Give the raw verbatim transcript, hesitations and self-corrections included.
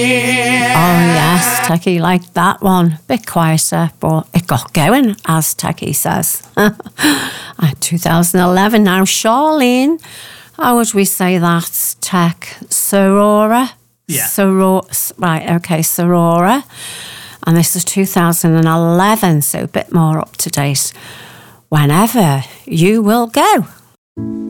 Oh yes, Techie liked that one. Bit quieter, but it got going, as Techie says. two thousand eleven now. Charlene, how would we say that? Tech Sorora? Yeah. Soror- right, okay, Sorora. And this is two thousand eleven, so a bit more up to date. Whenever you will go.